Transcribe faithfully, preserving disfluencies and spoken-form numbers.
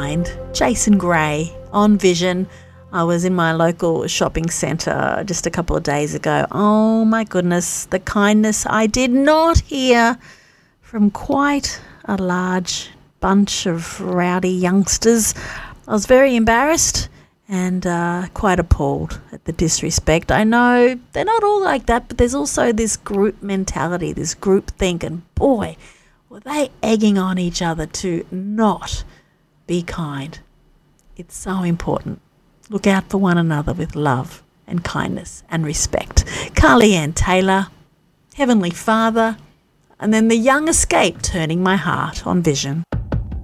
kind. Jason Gray on Vision. I was in my local shopping centre just a couple of days ago. Oh my goodness, the kindness I did not hear from quite a large bunch of rowdy youngsters. I was very embarrassed and uh, quite appalled at the disrespect. I know they're not all like that, but there's also this group mentality, this group think, and boy, were they egging on each other to not be kind. It's so important. Look out for one another with love and kindness and respect. Carly Ann Taylor, Heavenly Father, and then The Young Escape, Turning My Heart on Vision.